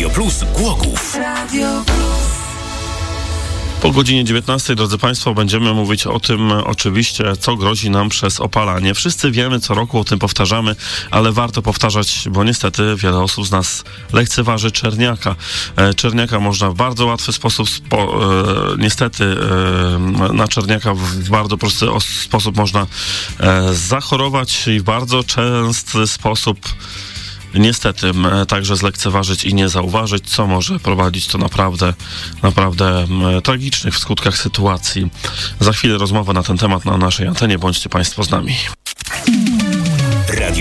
Radio Plus Głogów. Po godzinie 19, drodzy Państwo, będziemy mówić o tym oczywiście, co grozi nam przez opalanie. Wszyscy wiemy, co roku o tym powtarzamy, ale warto powtarzać, bo niestety wiele osób z nas lekceważy czerniaka. Czerniaka można w bardzo łatwy sposób, niestety na czerniaka w bardzo prosty sposób można zachorować i w bardzo częsty sposób niestety także zlekceważyć i nie zauważyć, co może prowadzić do naprawdę tragicznych w skutkach sytuacji. Za chwilę rozmowa na ten temat na naszej antenie. Bądźcie Państwo z nami.